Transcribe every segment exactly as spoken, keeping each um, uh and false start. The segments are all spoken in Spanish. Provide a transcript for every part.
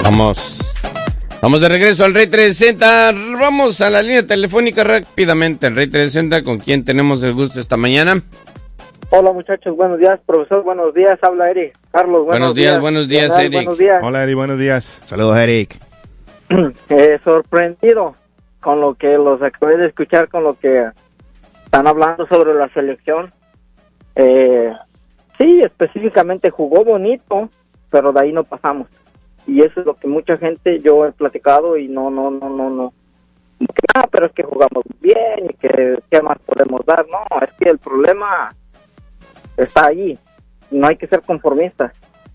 Vamos. Vamos de regreso al Rey trescientos sesenta. Vamos a la línea telefónica rápidamente. El Rey trescientos sesenta, ¿con quién tenemos el gusto esta mañana? Hola muchachos, buenos días, profesor, buenos días, habla Eric. Carlos, buenos, buenos días. días. Buenos días, Leonel, Eric. Buenos días. Hola, Eric, buenos días. Saludos, Eric. Eh, sorprendido con lo que los acabé de escuchar, con lo que están hablando sobre la selección. Eh, sí, específicamente jugó bonito, pero de ahí no pasamos. Y eso es lo que mucha gente, yo he platicado y no, no, no, no, no. Ah, pero es que jugamos bien y que qué más podemos dar. No, es que el problema está ahí. No hay que ser conformistas.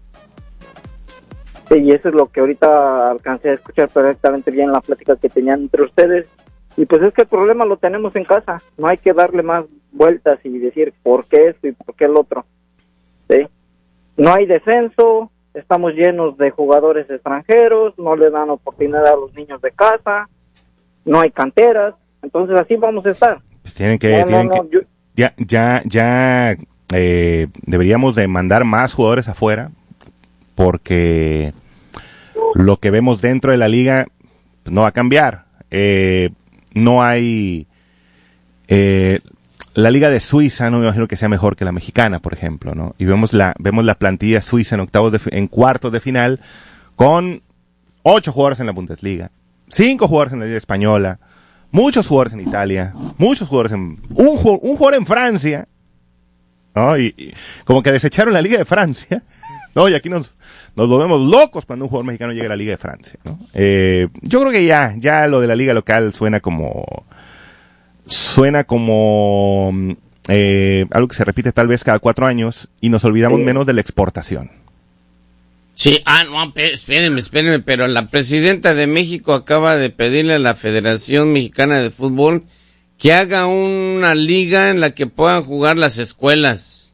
Sí, y eso es lo que ahorita alcancé a escuchar perfectamente bien la plática que tenían entre ustedes. Y pues es que el problema lo tenemos en casa. No hay que darle más vueltas y decir por qué esto y por qué el otro. ¿Sí? No hay descenso. Estamos llenos de jugadores extranjeros, no le dan oportunidad a los niños de casa, no hay canteras, entonces así vamos a estar. Pues tienen que, no, tienen no, no, que yo... ya, ya, ya eh, deberíamos de mandar más jugadores afuera, porque lo que vemos dentro de la liga no va a cambiar. Eh, no hay eh, la liga de Suiza, no me imagino que sea mejor que la mexicana, por ejemplo, ¿no? Y vemos la vemos la plantilla suiza en octavos de, en cuartos de final con ocho jugadores en la Bundesliga, cinco jugadores en la liga española, muchos jugadores en Italia, muchos jugadores en un un jugador en Francia, ¿no? Y, y como que desecharon la liga de Francia, ¿no? Y aquí nos nos volvemos locos cuando un jugador mexicano llega a la liga de Francia, ¿no? Eh, yo creo que ya ya lo de la liga local suena como Suena como eh, algo que se repite tal vez cada cuatro años y nos olvidamos sí. menos de la exportación. Sí, ah, no, espérenme, espérenme, pero la presidenta de México acaba de pedirle a la Federación Mexicana de Fútbol que haga una liga en la que puedan jugar las escuelas.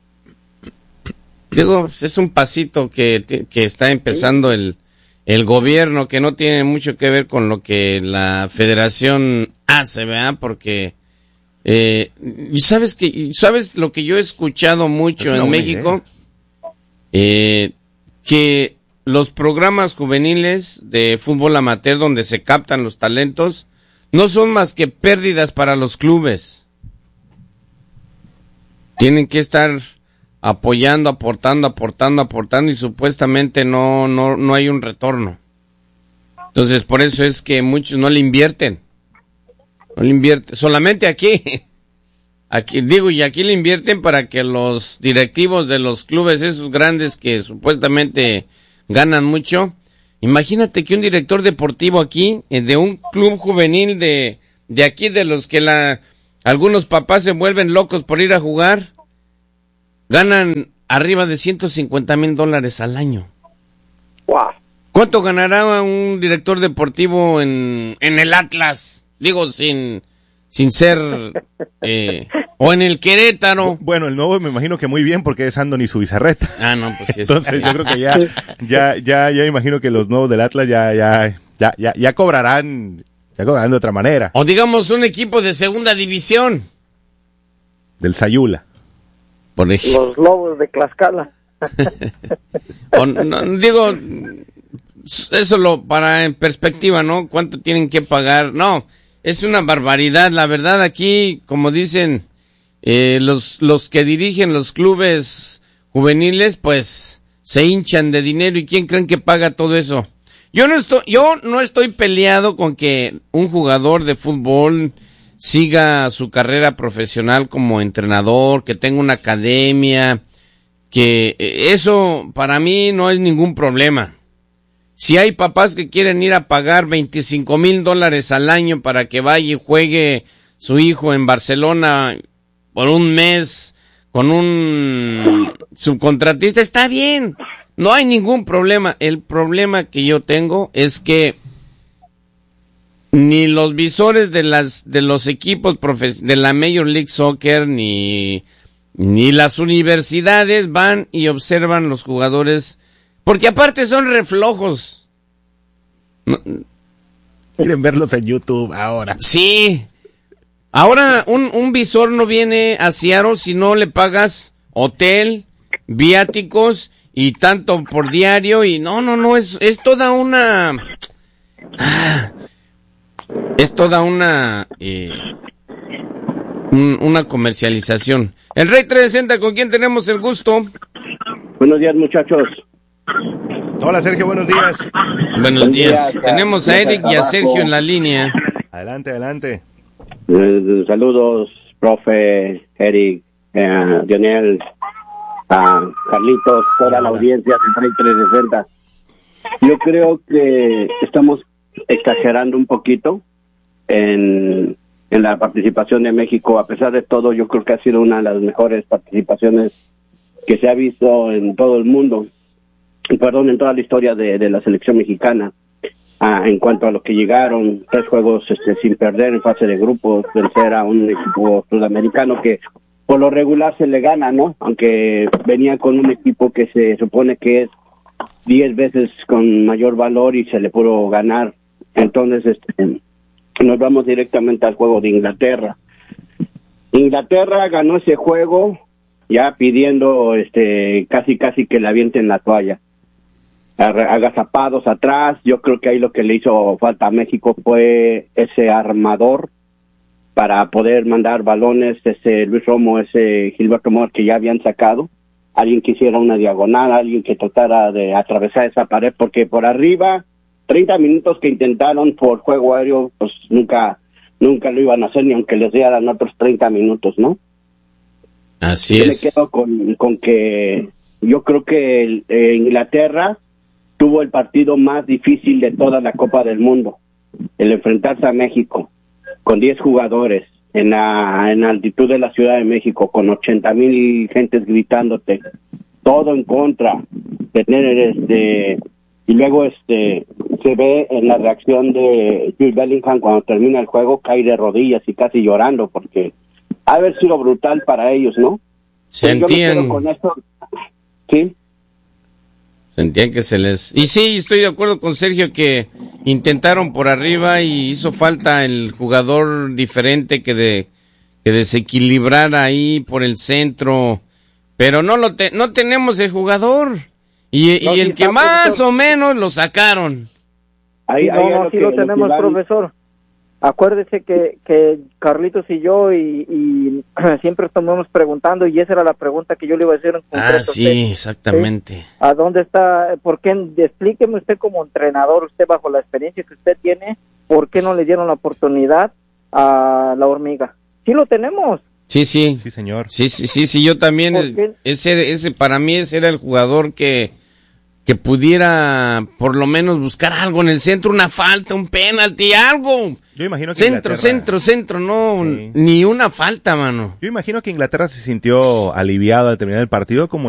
Digo, es un pasito que, que está empezando el, el gobierno, que no tiene mucho que ver con lo que la Federación hace, ¿verdad? Porque eh, y sabes que sabes lo que yo he escuchado mucho en México, eh, que los programas juveniles de fútbol amateur donde se captan los talentos no son más que pérdidas para los clubes. Tienen que estar apoyando, aportando, aportando, aportando y supuestamente no no no hay un retorno. Entonces por eso es que muchos no le invierten. No le invierte, solamente aquí, aquí digo, y aquí le invierten para que los directivos de los clubes esos grandes que supuestamente ganan mucho, imagínate que un director deportivo aquí, de un club juvenil de, de aquí, de los que la, algunos papás se vuelven locos por ir a jugar, ganan arriba de ciento cincuenta mil dólares al año. Wow. ¿Cuánto ganará un director deportivo en, en el Atlas? Digo, sin sin ser... Eh, o en el Querétaro. Bueno, el nuevo me imagino que muy bien porque es Andoni Zubizarreta. Ah, no, pues sí. Entonces yo creo que ya, ya, ya, ya imagino que los nuevos del Atlas ya, ya, ya, ya, ya cobrarán, ya cobrarán de otra manera. O digamos un equipo de segunda división. Del Sayula. Por ejemplo. Los Lobos de Tlaxcala. o, no, digo, eso lo para en perspectiva, ¿no? ¿Cuánto tienen que pagar? No, es una barbaridad. La verdad aquí, como dicen, eh, los, los que dirigen los clubes juveniles, pues se hinchan de dinero. ¿Y quién creen que paga todo eso? Yo no estoy, yo no estoy peleado con que un jugador de fútbol siga su carrera profesional como entrenador, que tenga una academia, que eso para mí no es ningún problema. Si hay papás que quieren ir a pagar veinticinco mil dólares al año para que vaya y juegue su hijo en Barcelona por un mes con un subcontratista, está bien, no hay ningún problema. El problema que yo tengo es que ni los visores de las de los equipos profe- de la Major League Soccer ni ni las universidades van y observan los jugadores, porque aparte son reflojos. No. Quieren verlos en YouTube ahora. Sí. Ahora un, un visor no viene a Seattle si no le pagas hotel, viáticos y tanto por diario y no, no, no, es, es toda una, ah, es toda una, eh, un, una comercialización. El Rey trescientos sesenta, ¿con quién tenemos el gusto? Buenos días, muchachos. Hola, Sergio, buenos días. Buenos Buen días. día, Tenemos a Eric y a Sergio en la línea. Adelante, adelante. Eh, saludos, profe, Eric, eh, Dionel, a Carlitos, toda la audiencia de Rey trescientos sesenta. Yo creo que estamos exagerando un poquito en, en la participación de México. A pesar de todo, yo creo que ha sido una de las mejores participaciones que se ha visto en todo el mundo, perdón, en toda la historia de, de la selección mexicana. Ah, en cuanto a lo que llegaron, tres juegos este, sin perder en fase de grupos, vencer a un equipo sudamericano que por lo regular se le gana, ¿no? Aunque venía con un equipo que se supone que es diez veces con mayor valor y se le pudo ganar. Entonces, este, nos vamos directamente al juego de Inglaterra. Inglaterra ganó ese juego ya pidiendo este casi casi que le avienten la toalla. Agazapados atrás, yo creo que ahí lo que le hizo falta a México fue ese armador para poder mandar balones, ese Luis Romo, ese Gilberto Mora que ya habían sacado, alguien que hiciera una diagonal, alguien que tratara de atravesar esa pared, porque por arriba, treinta minutos que intentaron por juego aéreo, pues nunca nunca lo iban a hacer, ni aunque les dieran otros treinta minutos, ¿no? Así yo es. me quedo con, con que yo creo que el, eh, Inglaterra tuvo el partido más difícil de toda la Copa del Mundo, el enfrentarse a México, con diez jugadores, en la, en la altitud de la Ciudad de México, con ochenta mil gentes gritándote, todo en contra, tener este, y luego este, se ve en la reacción de Jude Bellingham cuando termina el juego, cae de rodillas y casi llorando, porque ha de haber sido brutal para ellos, ¿no? Sentían, con esto, ¿sí? sentían que se les... Y sí, estoy de acuerdo con Sergio que intentaron por arriba y hizo falta el jugador diferente que de que desequilibrara ahí por el centro, pero no lo te, no tenemos el jugador y, no, y el sí que está, más profesor. o menos lo sacaron. Ahí, no, ahí no, lo sí que- lo lo tenemos, que van- profesor. Acuérdese que, que Carlitos y yo y, y siempre estamos preguntando, y esa era la pregunta que yo le iba a hacer en concreto Ah, a usted. sí, exactamente. ¿Sí? ¿A dónde está? ¿Por qué? Explíqueme usted como entrenador, usted bajo la experiencia que usted tiene, ¿por qué no le dieron la oportunidad a la hormiga? Sí lo tenemos. Sí, sí. Sí, señor. Sí, sí, sí, sí, yo también, ¿Por qué? ese, ese, para mí ese era el jugador que, que pudiera por lo menos buscar algo en el centro, una falta, un penalti, algo. Yo imagino que Centro, Inglaterra- centro, centro, no, Sí. ni una falta, mano. Yo imagino que Inglaterra se sintió aliviado al terminar el partido, como